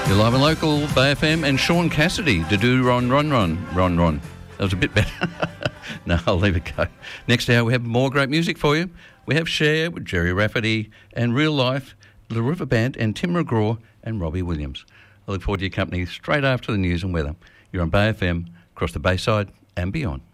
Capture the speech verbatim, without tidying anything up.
You're live and local, Bay F M, and Sean Cassidy, to do Ron Ron Ron Ron Ron. That was a bit better. No, I'll leave it go. Next hour, we have more great music for you. We have Cher with Jerry Rafferty and Real Life, the River Band, and Tim McGraw and Robbie Williams. I look forward to your company straight after the news and weather. You're on Bay F M, across the Bayside and beyond.